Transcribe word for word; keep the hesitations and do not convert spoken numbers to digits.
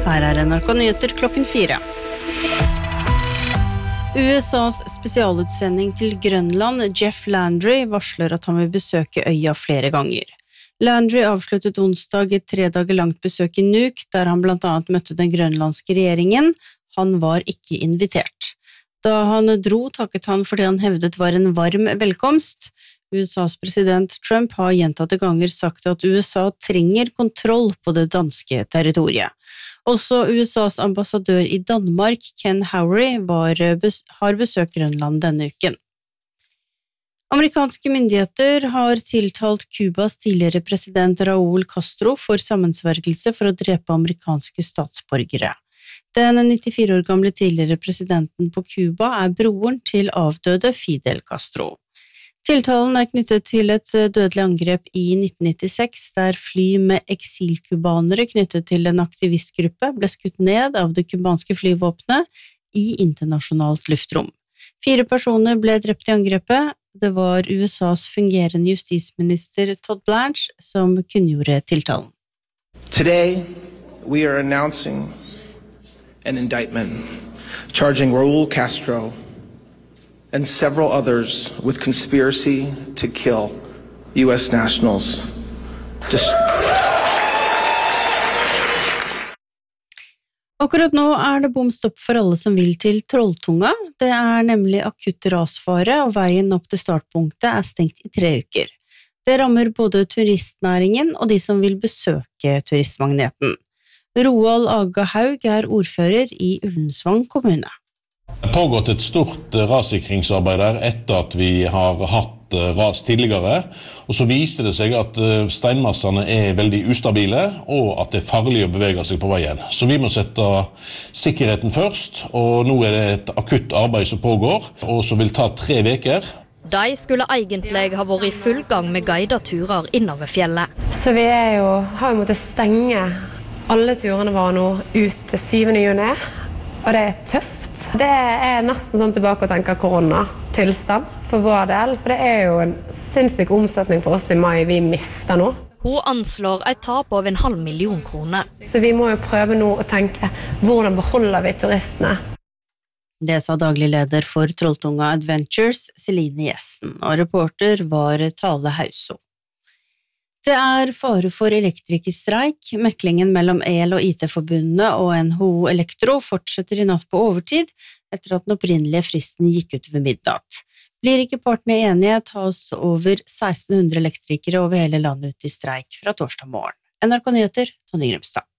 Her er N R K Nyheter klokken fire. U S A's spesialutsending til Grønland, Jeff Landry, varsler at han vil besøke øya flere ganger. Landry avsluttet onsdag et tre dager langt besøk i Nuuk, der han blant annet møtte den grønlandske regjeringen. Han var ikke invitert. Da han dro, takket han fordi han hevdet var en varm velkomst. U S A's president Trump har gjentatte ganger sagt at U S A trenger kontroll på det danske territoriet. Også U S A's ambassadør i Danmark, Ken Howery, var, har besøkt Grønland denne uken. Amerikanske myndigheter har tiltalt Kubas tidligere president Raúl Castro for sammensvergelse for å drepe amerikanske statsborgere. Den nittifire år gamle tidligere presidenten på Kuba er broren til avdøde Fidel Castro. Tiltalen er knyttet til et dødelig angrep i nitten nittiseks, der fly med eksilkubanere knyttet til en aktivistgruppe ble skutt ned av det kubanske flyvåpenet i internasjonalt luftrom. Fire personer ble drept i angrepet. Det var U S A's fungerende justisminister Todd Blanche som kunngjorde tiltalen. Today, we are announcing an indictment charging Raúl Castro and several others with conspiracy to kill U S nationals. Just... Akkurat nå er det bomstopp for alle som vil til Trolltunga. Det er nemlig akutt rasfare, og veien opp til startpunktet er stengt i tre uker. Det rammer både turistnæringen og de som vil besøke turistmagneten. Roald Aga Haug er ordfører i Ullensvang kommune. Det har pågått et stort rassikringsarbeid der etter at vi har hatt ras tidligere, og så viser det seg at steinmassene er veldig ustabile, og at det er farlig å bevege seg på veien. Så vi må sette sikkerheten først, og nå er det et akutt arbeid som pågår, og som vil ta tre veker. De skulle egentlig ha vært i full gang med guidet turer innover fjellet. Så vi er jo, har jo måttet stenge alle turene våre nå ut til syvende juni, og det er tøft. Det er nesten sånn tilbake å tenke koronatilstand for vår del, for det er jo en sinnssyk omsetning for oss i mai vi mister nå. Hun anslår et tap av en halv million kroner. Så vi må jo prøve nå å tenke, hvordan beholder vi turistene? Det sa daglig leder for Trolltunga Adventures, Celine Jessen, og reporter var Tale Hauso. Det er fare for elektrikerstreik. Meklingen mellom El- og I T-forbundene og N H O Elektro fortsetter i natt på overtid, etter at den opprinnelige fristen gikk ut ved midnatt. Blir ikke partene enige, tas over seksten hundre elektrikere over hele landet ut i streik fra torsdag morgen. N R K Nyheter, Tonje Grimstad.